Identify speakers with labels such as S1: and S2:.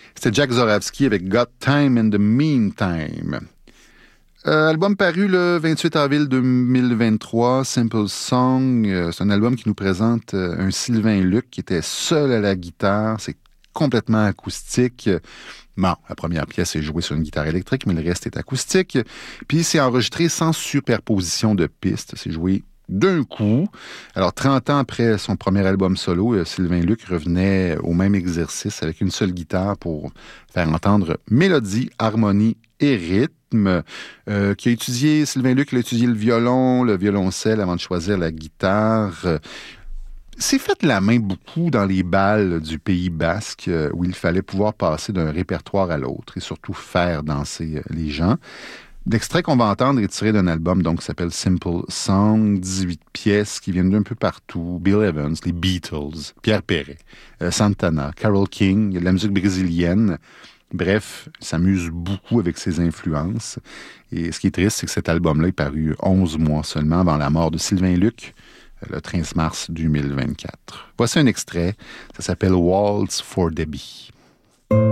S1: C'était Jack Zoravsky avec Got Time in the Meantime. Album paru le 28 avril 2023, Simple Song. C'est un album qui nous présente un Sylvain Luc qui était seul à la guitare. C'est complètement acoustique. Bon, la première pièce est jouée sur une guitare électrique, mais le reste est acoustique. Puis c'est enregistré sans superposition de pistes. C'est joué d'un coup. Alors, 30 ans après son premier album solo, Sylvain Luc revenait au même exercice avec une seule guitare pour faire entendre mélodie, harmonie et rythme. Sylvain Luc a étudié le violoncelle avant de choisir la guitare. C'est fait la main beaucoup dans les bals du Pays basque où il fallait pouvoir passer d'un répertoire à l'autre et surtout faire danser les gens. L'extrait qu'on va entendre est tiré d'un album donc, qui s'appelle Simple Song, 18 pièces qui viennent d'un peu partout. Bill Evans, les Beatles, Pierre Perret, Santana, Carole King, il y a de la musique brésilienne. Bref, il s'amuse beaucoup avec ses influences. Et ce qui est triste, c'est que cet album-là est paru 11 mois seulement avant la mort de Sylvain Luc, le 13 mars 2024. Voici un extrait, ça s'appelle Waltz for Debbie.